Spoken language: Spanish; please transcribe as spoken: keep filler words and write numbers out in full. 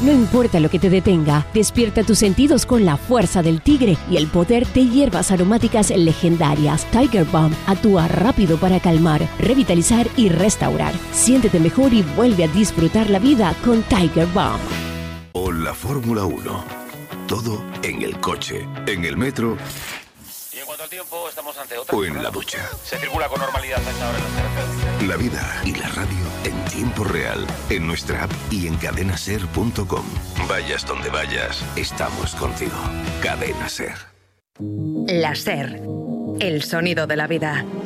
No importa lo que te detenga, despierta tus sentidos con la fuerza del tigre y el poder de hierbas aromáticas legendarias. Tiger Balm actúa rápido para calmar, revitalizar y restaurar. Siéntete mejor y vuelve a disfrutar la vida con Tiger Balm. O la Fórmula uno. Todo en el coche, en el metro. Y en cuanto al tiempo, estamos ante otra. O en la ducha. Se circula con normalidad a esta hora en las carreteras. La vida y la radio en tiempo real, en nuestra app y en cadena ser punto com. Vayas donde vayas, estamos contigo. Cadena Ser. La Ser. El sonido de la vida.